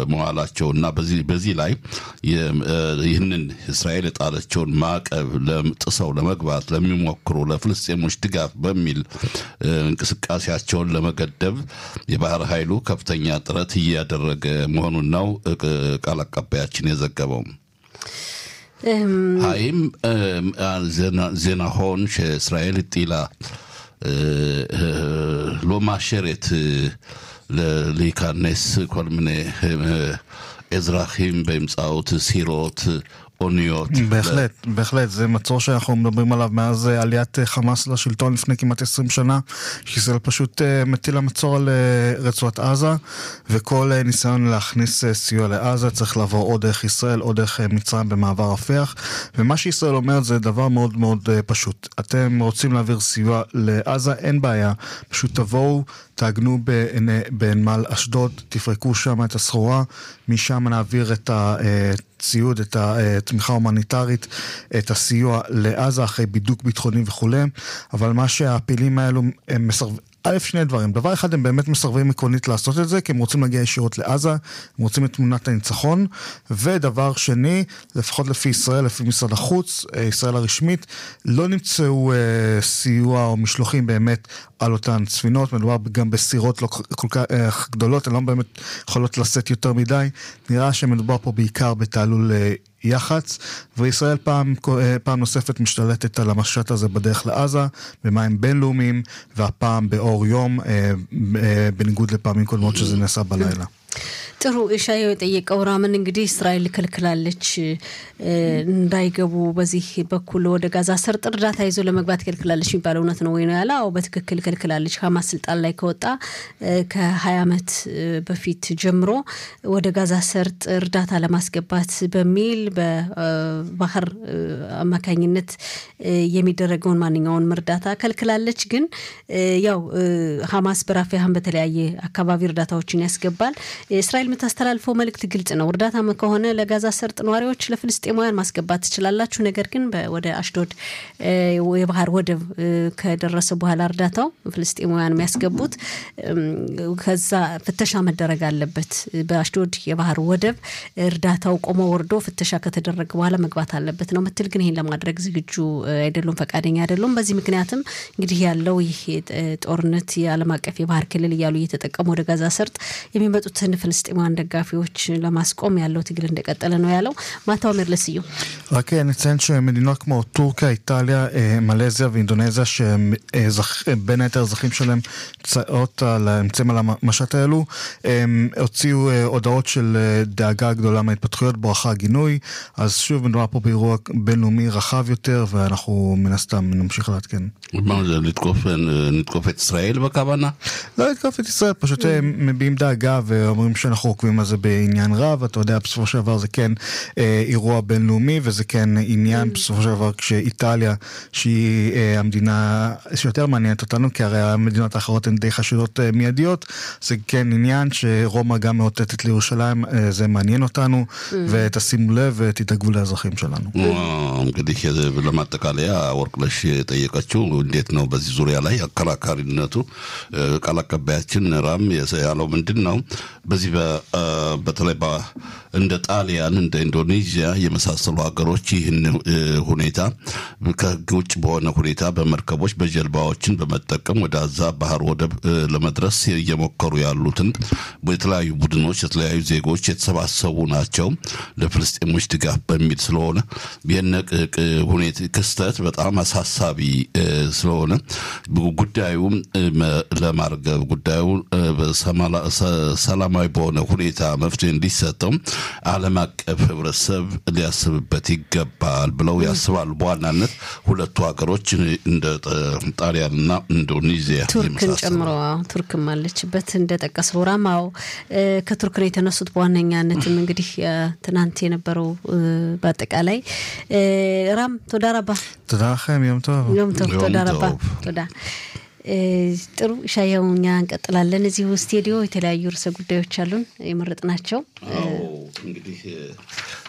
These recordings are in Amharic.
በመዋላቸውና በዚህ ላይ ይህንን እስራኤል ጣለችውን ማዕቀብ ለጥሰው ለመግባት ለሚሞክሩ ለፍልስጤሞች ድጋፍ በሚል እንቅስቃሴያቸውን ለመገደብ የባህር ኃይሉ ከፍተኛ ጥረት እያደረገ መሆኑን ነው ቃል አቀባያችን የዘገበው። האם זה נכון שישראל הטילה לא מאשרת להיכנס כל מיני אזרחים באמצעות סירות אוניות? בהחלט, זה מצור שאנחנו מדברים עליו מאז עליית חמאס לשלטון לפני כמעט 20 שנה, שישראל פשוט מטילה מצור על רצועת עזה, וכל ניסיון להכניס סיוע לעזה צריך לעבור או דרך ישראל או דרך מצרים במעבר רפיח, ומה שישראל אומרת זה דבר מאוד מאוד פשוט. אתם רוצים להעביר סיוע לעזה, אין בעיה, פשוט תבואו, תאגנו בנמל אשדוד, תפרקו שם את הסחורה, משם נעביר את ציוד, את התמיכה ההומניטרית, את הסיוע לעזה אחרי בידוק ביטחוני וכו'. אבל מה שהפעילים האלו הם מסרבים, א' שני דברים. דבר אחד, הם באמת מסרבים עקרונית לעשות את זה, כי הם רוצים להגיע ישירות לעזה, הם רוצים את תמונת הניצחון, ודבר שני, לפחות לפי ישראל, לפי משרד החוץ, ישראל הרשמית, לא נמצאו סיוע או משלוחים באמת על אותן ספינות, מדובר גם בסירות לא כל כך גדולות, הן לא באמת יכולות לשאת יותר מדי, נראה שמדובר פה בעיקר בתעלול יחץ, וישראל פעם נוספת משתלטת על המשט הזה בדרך לעזה, במים בינלאומיים, והפעם באור יום, בניגוד לפעמים קודמות שזה נעשה בלילה. ጥሩ እሻየው ጠየቀው ራምን እንግዲህ እስራኤል ከልክላለች እንዳይገቡ በዚህ በኩል ወደ ጋዛ ሰርጥ እርዳታ ይዞ ለመግባት ከልክላለች የሚባለው እውነት ነው ወይ ነው ያለው? በትክክል ከልክላለች። ሐማስ ስልጣን ላይ ከወጣ ከ20 ዓመት በፊት ጀምሮ ወደ ጋዛ ሰርጥ እርዳታ ለማስገባት በሚል በባህር አማካኝነት የሚደረገውን ማንኛውን እርዳታ ከልክላለች። ግን ያው ሐማስ በራፊያም በተለያየ አካባቢ እርዳታዎችን ያስገባል። እስራኤል የምታስተላልፈው መልእክት ግልጽ ነው። እርዳታ ከሆነ ለጋዛ ሰርጥ ነዋሪዎች ለፍልስጤማውያን ማስገባት ትችላላችሁ፣ ነገር ግን ወደ አሽዶድ የባህር ወደብ ከደረሰ በኋላ እርዳታው ፍልስጤማውያን የሚያስገቡት ከዛ ፍተሻ መደረግ አለበት። በአሽዶድ የባህር ወደብ እርዳታው ቆሞ ወርዶ ፍተሻ ከተደረገ በኋላ መግባት አለበት ነው ምትል። ግን ይሄን ለማድረግ ዝግጁ አይደሉም፣ ፈቃደኛ አይደሉም። በዚህ ምክንያትም እንግዲህ ያለው ይሄ ጦርነት የዓለም አቀፍ የባህር ክልል እያሉ እየተጠቀሙ ወደ ጋዛ ሰርጥ የሚመጡትን ፍልስጤማውያን ደጋፊዎች ለማስቆም ያለው ትግል እንደቀጠለ ነው ያለው። ማታው መርለስዩ רק נציין שמדינות כמו טורקיה, איטליה, מלזיה ואינדונזיה שבין היתר אזרחים שלהם צעות לאמצעים על המשט האלו, הוציאו הודעות של דאגה גדולה מההתפתחויות, ברכה גינוי. אז שוב מדובר פה באירוע בינלאומי רחב יותר, ואנחנו מן הסתם נמשיך להתקן. מה זה, לתקוף את ישראל בכוונה? לא לתקוף את ישראל, פשוט מביעים דאגה ואומרים שאנחנו עוקבים על זה בעניין רב. אתה יודע, בסופו של דבר זה כן אירוע בינלאומי, וזה כן עניין בסופו של דבר כשאיטליה, שהיא המדינה שיותר מעניינת אותנו, כי הרי המדינות האחרות הן די חשודות מיידיות, זה כן עניין שרומא גם מאותתת לירושלים, זה מעניין אותנו, ותשימו לב ותדאגו לאזרחים שלנו. እንግዲህ ለማጠቃለያ ወርቅነሽ ጠየቀችው እንዴት ነው በዚህ ዙሪያ ላይ አከራካሪነቱ ቃል አቀባያችን ራም ያለው ምንድነው? በዚህ በተለይ እንደ ጣሊያን እንደ ኢንዶኔዥያ የመሳሰሉ ሀገሮች ይህን ሁኔታ ከውጭ በሆነ ሁኔታ በመርከቦች በጀልባዎችን በመጠቀም ወደ አዛ ባህር ወደብ ለመድረስ እየሞከሩ ያሉትን በተለያዩ ቡድኖች የተለያዩ ዜጎች የተሰባሰቡ ናቸው ለፍልስጤሞች ድጋፍ በሚል ስለሆነ የነቅ ሁኔታ ክስተት በጣም አሳሳቢ ስለሆነ ጉዳዩ ለማርገብ ጉዳዩ ሰላማዊ በሆነ ሁኔታ መፍትሄ እንዲሰጠው ዓለም አቀፍ ህብረተሰብ ሊያስብበት ይገባል ብለው ያስባሉ። በዋናነት ሁለቱ ሀገሮች እንደ ጣሊያንና ኢንዶኔዥያ ቱርክን ጨምሮ ቱርክም አለችበት እንደጠቀሰው ራማው ከቱርክ ነው የተነሱት። በዋነኛነትም እንግዲህ ትናንት የነበረው በአጠቃላይ ራም ተዳራባ ተዳኸም يوم ተዳራባ ተዳ ጥሩ ሻያውኛ እንቀጥላለን። እዚህ ስቱዲዮ የተለያዩ ርዕሰ ጉዳዮች አሉን የመረጥናቸው። እንግዲህ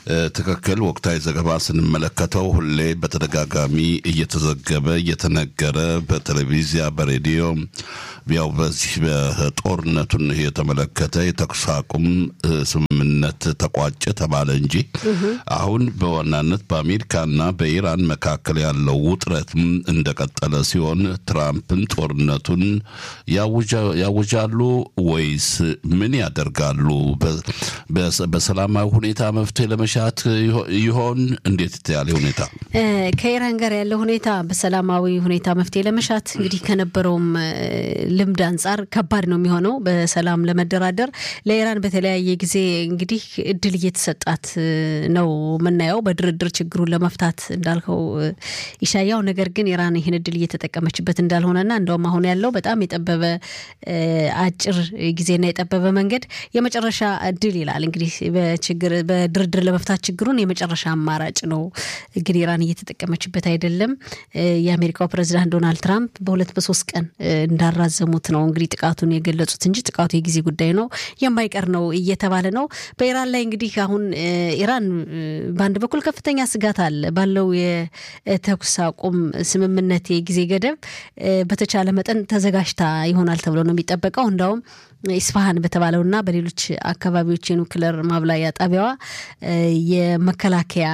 ትክክል ወቅታዊ ዘገባ ስንመለከተው ሁሌ በተደጋጋሚ እየተዘገበ እየተነገረ በቴሌቪዥን በሬዲዮ ያው በዚህ በጦርነቱን የተመለከተ የተኩስ አቁም ስምምነት ተቋጨ ተባለ እንጂ አሁን በዋናነት በአሜሪካና በኢራን መካከል ያለው ውጥረት እንደቀጠለ ሲሆን ትራምፕን ጦርነቱን ያውጃሉ ወይስ ምን ያደርጋሉ? በሰላማዊ ሁኔታ መፍትሄ ለመሻት ይሆን? እንዴት ያለ ሁኔታ ከኢራን ጋር ያለው ሁኔታ በሰላማዊ ሁኔታ መፍትሄ ለመሻት እንግዲህ ከነበረውም ልምድ አንፃር ከባድ ነው የሚሆነው በሰላም ለመደራደር ለኢራን በተለያየ ጊዜ እንግዲህ እድል እየተሰጣት ነው የምናየው በድርድር ችግሩን ለመፍታት እንዳልከው ይሻያው ነገር ግን ኢራን ይሄን እድል እየተጠቀመችበት እንዳልሆነና እንደውም አሁን ያለው በጣም የጠበበ አጭር ጊዜና የጠበበ መንገድ የመጨረሻ እድል ይላል እንግዲህ በድርድር ለመፍታት ችግሩን የመጨረሻ አማራጭ ነው ግን ኢራን እየተጠቀመችበት አይደለም የአሜሪካው ፕሬዝዳንት ዶናልድ ትራምፕ በ2-3 ቀን እንዳራዘሙት ነው እንግዲህ ጥቃቱን የገለጹት እንጂ ጥቃቱ የጊዜ ጉዳይ ነው የማይቀር ነው እየተባለ ነው በኢራን ላይ እንግዲህ አሁን ኢራን በአንድ በኩል ከፍተኛ ስጋት አለ ባለው የተኩስ አቁም ስምምነት የጊዜ ገደብ በተቻለ መጠን ተዘጋጅታ ይሆናል ተብሎ ነው የሚጠበቀው እንደውም ኢስፋሃን በተባለውና በሌሎች አካባቢዎች የኑክሌር ማብላያ ጣቢያዋ የመከላከያ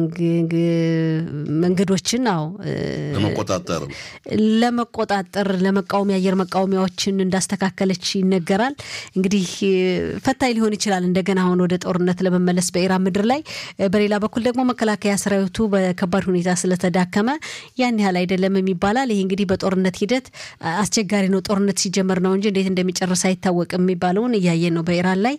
መንገዶችን ነው ለመቆጣጠር ለመቃወም የአየር መቃወሚያዎችን እንዳስተካከለች ይነገራል እንግዲህ ፈታኝ ሊሆን ይችላል እንደገና አሁን ወደ ጦርነት ለመመለስ በኢራን ምድር ላይ በሌላ በኩል ደግሞ መከላከያ ሰራዊቱ በከባድ ሁኔታ ስለተዳከመ ያን ያህል አይደለም የሚባላል ይሄ እንግዲህ በጦርነት ሂደት አስቸጋሪ ነው ጦርነት ሲጀመር ነው እንጂ እንዴት እንደሚጨርስ አይታወቅም የሚባለውን ያያየን ነው በኢራን ላይ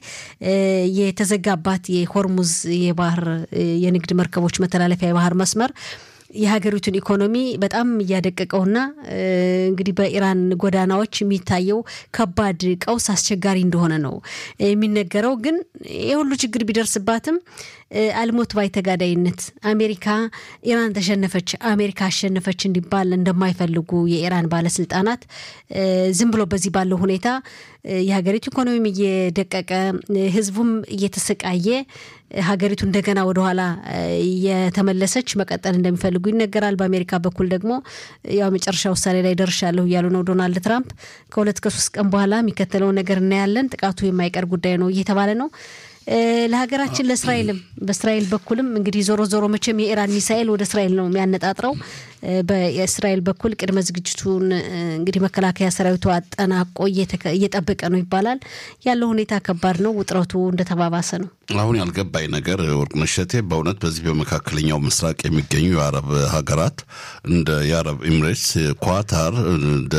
የተዘጋባት የሆርሙዝ የባህር የንግድ መርከቦች መተላለፊያ የባህር መስመር የሀገሪቱን ኢኮኖሚ በጣም ያደቀቀውና እንግዲህ በኢራን ጎዳናዎች የሚታየው ከባድ ቀውስ አስቸጋሪ እንደሆነ ነው የሚነገረው ግን የሁሉ ችግር ቢደርስባትም አልሞት ባይ ተጋዳይነት አሜሪካ ኢራን ተሸነፈች አሜሪካ አሸነፈች እንዲባል እንደማይፈልጉ የኢራን ባለስልጣናት ዝም ብሎ በዚህ ባለው ሁኔታ የሀገሪቱ ኢኮኖሚ እየደቀቀ ህዝቡም እየተሰቃየ ሀገሪቱ እንደገና ወደ ኋላ የተመለሰች መቀጠል እንደሚፈልጉ ይነገራል በአሜሪካ በኩል ደግሞ ያው መጨረሻ ውሳኔ ላይ ደርሻለሁ ያሉ ነው ዶናልድ ትራምፕ ከ2-3 ቀን በኋላ የሚከተለው ነገር እናያለን ጥቃቱ የማይቀር ጉዳይ ነው እየተባለ ነው ለሀገራችን ለእስራኤልም በእስራኤል በኩልም እንግዲህ ዞሮ መቼም የኢራን ሚሳኤል ወደ እስራኤል ነው የሚያነጣጥረው በእስራኤል በኩል ቅድመ ዝግጅቱን እንግዲህ መከላከያ ሰራዊቱ አጠናቆ እየጠበቀ ነው ይባላል ያለው ሁኔታ ከባድ ነው ውጥረቱ እንደተባባሰ ነው አሁን ያልገባኝ ነገር ወርቅነሸቴ በእውነት በዚህ በመካከለኛው ምስራቅ የሚገኙ የአረብ ሀገራት እንደ የአረብ ኤሚሬትስ ኳታር እንደ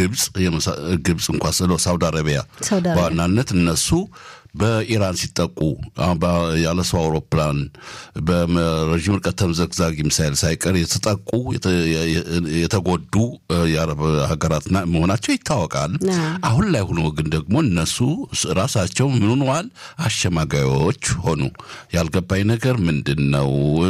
ግብጽ እንኳን ሳውዲ አረቢያ በዋናነት እነሱ በኢራን ሲጠቁ ያለሰው አውሮፕላን በረጅም ርቀት ተምዘግዛጊ ሚሳኤል ሳይቀር የተጠቁ የተጎዱ የአረብ ሀገራት መሆናቸው ይታወቃል አሁን ላይ ሆኖ ግን ደግሞ እነሱ ራሳቸው ምን ሆነዋል አሸማጋዮች ሆኑ ያልገባኝ ነገር ምንድነው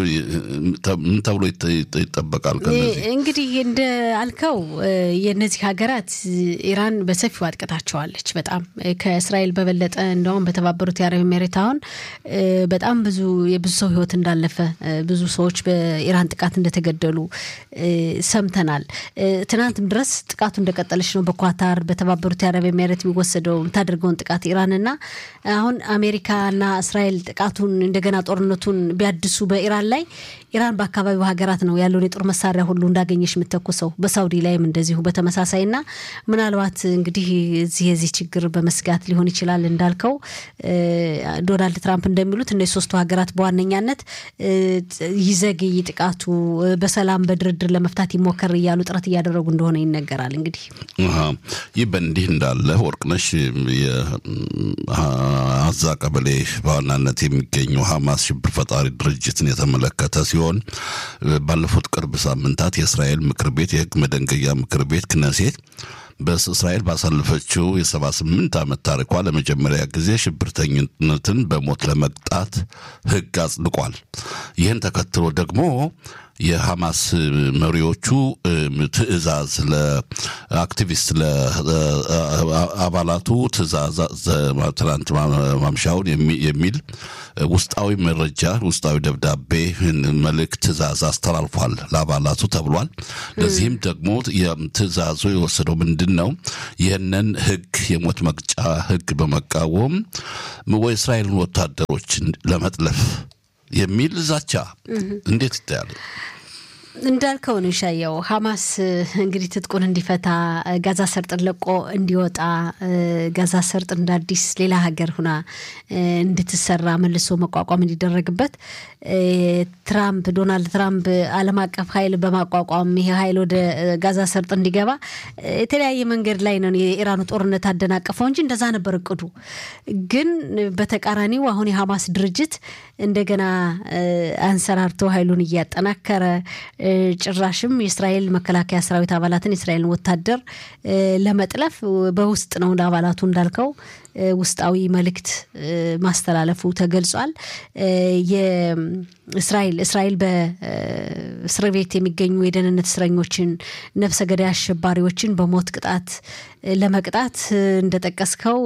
ምን ተብሎ ይጠበቃል ከነዚህ እንግዲህ እንደ አልከው የነዚህ ሀገራት ኢራን በሰፊው አጥቅታቸዋለች በጣም ከእስራኤል በበለጠ እንደውም በተባበሩት የአረብ ኤሚሬት አሁን በጣም ብዙ ሰው ህይወት እንዳለፈ ብዙ ሰዎች በኢራን ጥቃት እንደተገደሉ ሰምተናል ትናንትም ድረስ ጥቃቱ እንደቀጠለች ነው በኳታር በተባበሩት የአረብ ኤሚሬት የሚወሰደው ታደርገውን ጥቃት ኢራንና አሁን አሜሪካና እስራኤል ጥቃቱን እንደገና ጦርነቱን ቢያድሱ በኢራን ላይ ኢራን በአካባቢው ሀገራት ነው ያለው የጦር መሳሪያ ሁሉ እንዳገኘሽ የምትተኩሰው በሳውዲ ላይም እንደዚሁ በተመሳሳይና ምናልባት እንግዲህ እዚህ ችግር በመስጋት ሊሆን ይችላል እንዳልከው ዶናልድ ትራምፕ እንደሚሉት እነዚህ ሶስቱ ሀገራት በዋነኛነት ይዘግይ ጥቃቱ በሰላም በድርድር ለመፍታት ይሞከር ይያሉ ጥረት ያደረጉ እንደሆነ ይነገራል እንግዲህ ይህ በእንዲህ እንዳለ ወርቅነሽ አዛ ቀበሌ በዋናነት የሚገኘው ሐማስ ሽብር ፈጣሪ ድርጅትን የተመለከተ ሲሆን ባለፉት ቅርብ ሳምንታት የእስራኤል ምክር ቤት የህግ መደንገያ ምክር ቤት ክነሴት በእስራኤል ባሳለፈችው የ78 ዓመት ታሪኳ ለመጀመሪያ ጊዜ ሽብርተኝነትን በሞት ለመቅጣት ህግ አጽድቋል ይህን ተከትሎ ደግሞ የሐማስ መሪዎቹ ትዕዛዝ ለአክቲቪስት ለአባላቱ ትዕዛዝ ትናንት ማምሻውን የሚል ውስጣዊ መረጃ ውስጣዊ ደብዳቤ መልእክት ትዕዛዝ አስተላልፏል ለአባላቱ ተብሏል። ለዚህም ደግሞ የትዕዛዙ የወሰደው ምንድነው ይሄንን ህግ የሞት መቅጫ ህግ በመቃወም የእስራኤልን ወታደሮች ለመጥለፍ የሚል ዛቻ እንዴት ይታያል? እንዳልከው ነው ሻያው ሐማስ እንግዲህ ትጥቁን እንዲፈታ ጋዛ ሰርጥን ለቆ እንዲወጣ ጋዛ ሰርጥ እንደ አዲስ ሌላ ሀገር ሆና እንድትሰራ መልሶ መቋቋም እንዲደረግበት ዶናልድ ትራምፕ ዓለም አቀፍ ኃይል በማቋቋም ይሄ ኃይል ወደ ጋዛ ሰርጥ እንዲገባ የተለያየ መንገድ ላይ ነው የኢራኑ ጦርነት አደናቀፈው እንጂ እንደዛ ነበር እቅዱ። ግን በተቃራኒው አሁን የሐማስ ድርጅት እንደገና አንሰራርቶ ኃይሉን እያጠናከረ ጭራሽም የእስራኤል መከላከያ ሰራዊት አባላትን የእስራኤልን ወታደር ለመጥለፍ በውስጥ ነው ለአባላቱ እንዳልከው ውስጣዊ መልእክት ማስተላለፉ ተገልጿል። የእስራኤል በእስር ቤት የሚገኙ የደህንነት እስረኞችን ነፍሰ ገዳይ አሸባሪዎችን በሞት ቅጣት ለመቅጣት እንደጠቀስከው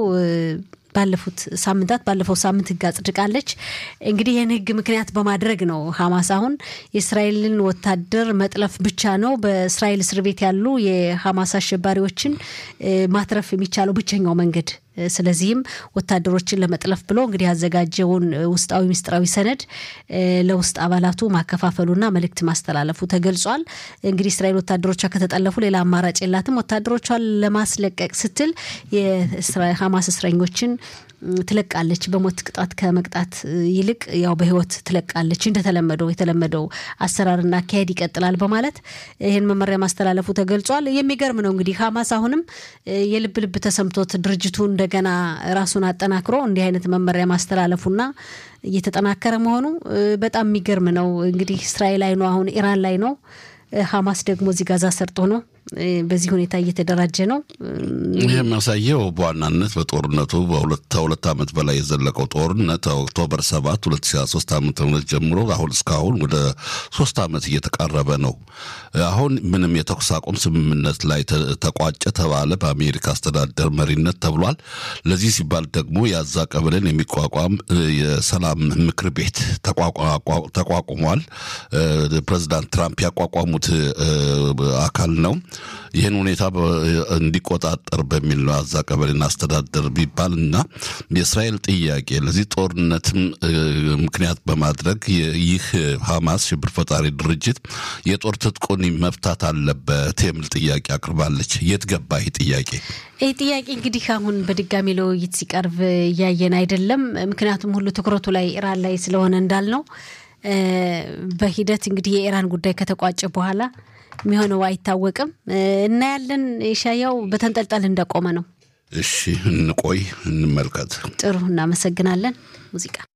ባለፈው ሳምንት ህግ አጽድቃለች። እንግዲህ ይሄን ህግ ምክንያት በማድረግ ነው ሐማስ አሁን የእስራኤልን ወታደር መጥለፍ ብቻ ነው በእስራኤል እስር ቤት ያሉ የሐማስ አሸባሪዎችን ማትረፍ የሚቻለው ብቸኛው መንገድ። ስለዚህም ወታደሮችን ለመጥለፍ ብሎ እንግዲህ ያዘጋጀውን ውስጣዊ ሚስጥራዊ ሰነድ ለውስጥ አባላቱ ማከፋፈሉና መልእክት ማስተላለፉ ተገልጿል። እንግዲህ እስራኤል ወታደሮቿ ከተጠለፉ ሌላ አማራጭ የላትም። ወታደሮቿን ለማስለቀቅ ስትል የእስራኤል ሐማስ እስረኞችን ትለቃለች። በሞት ቅጣት ከመቅጣት ይልቅ ያው በህይወት ትለቃለች። የተለመደው አሰራርና አካሄድ ይቀጥላል በማለት ይሄን መመሪያ ማስተላለፉ ተገልጿል። የሚገርም ነው እንግዲህ ሐማስ አሁንም የልብ ተሰምቶት ድርጅቱ እንደገና ራሱን አጠናክሮ እንዲህ አይነት መመሪያ ማስተላለፉና እየተጠናከረ መሆኑ በጣም የሚገርም ነው። እንግዲህ እስራኤል ላይ ነው አሁን ኢራን ላይ ነው። ሐማስ ደግሞ እዚህ ጋዛ ሰርጦ ነው በዚህ ሁኔታ እየተደራጀ ነው። ይሄ ማሳየው በዋናነት በጦርነቱ በሁለት ዓመት በላይ የዘለቀው ጦርነት ኦክቶበር 7 2023 ዓ.ም ጀምሮ አሁን እስካሁን ወደ 3 ዓመት እየተቃረበ ነው። አሁን ምንም የተኩስ አቁም ስምምነት ላይ ተቋጨ ተባለ በአሜሪካ አስተዳደር መሪነት ተብሏል። ለዚህ ሲባል ደግሞ ያዛ ቀበሌን የሚቋቋም የሰላም ምክር ቤት ተቋቁሟል። ፕሬዝዳንት ትራምፕ ያቋቋሙት አካል ነው። ይሄን ሁኔታ እንዲቆጣጠር በሚል ነው አዛ ቀበሌን አስተዳደር ቢባልና የእስራኤል ጥያቄ ለዚህ ጦርነት ምክንያት በማድረግ ይህ ሐማስ ሽብር ፈጣሪ ድርጅት የጦር ትጥቁን መፍታት አለበት የሚል ጥያቄ አቅርባለች። የት ገባ ይህ ጥያቄ? ይህ ጥያቄ እንግዲህ አሁን በድጋሚ ለውይይት ሲቀርብ ያየን አይደለም። ምክንያቱም ሁሉ ትኩረቱ ላይ ኢራን ላይ ስለሆነ እንዳልነው በሂደት እንግዲህ የኢራን ጉዳይ ከተቋጨ በኋላ የሚሆነው አይታወቅም። እና ያለን ሻያው በተንጠልጠል እንደቆመ ነው። እሺ እንቆይ እንመልከት። ጥሩ እናመሰግናለን። ሙዚቃ